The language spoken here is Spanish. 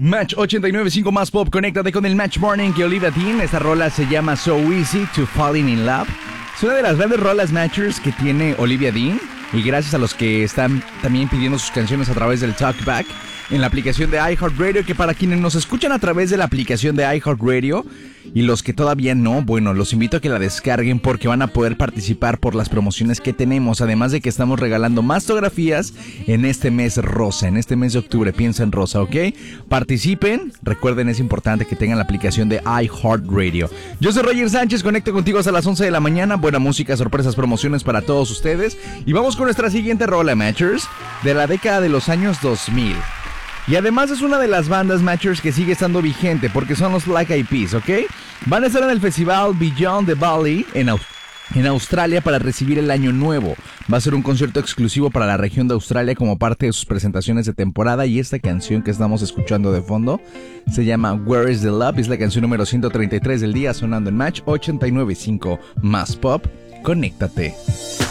Match 89.5 más pop, conéctate con el Match Morning que Olivia Dean. Esta rola se llama So Easy to Falling in Love. Es una de las grandes rolas Matchers que tiene Olivia Dean. Y gracias a los que están también pidiendo sus canciones a través del Talkback en la aplicación de iHeartRadio, que para quienes nos escuchan a través de la aplicación de iHeartRadio y los que todavía no, bueno, los invito a que la descarguen porque van a poder participar por las promociones que tenemos, además de que estamos regalando mastografías en este mes rosa, en este mes de octubre. Piensa en rosa, ¿ok? Participen, recuerden, es importante que tengan la aplicación de iHeartRadio. Yo soy Roger Sánchez, conecto contigo hasta las 11 de la mañana, buena música, sorpresas, promociones para todos ustedes, y vamos con nuestra siguiente rola, Matchers, de la década de los años 2000. Y además es una de las bandas Matchers que sigue estando vigente porque son los Black Eyed Peas, ¿ok? Van a estar en el festival Beyond the Valley en Australia para recibir el año nuevo. Va a ser un concierto exclusivo para la región de Australia como parte de sus presentaciones de temporada, y esta canción que estamos escuchando de fondo se llama Where is the Love. Es la canción número 133 del día, sonando en Match 89.5 más pop. Conéctate.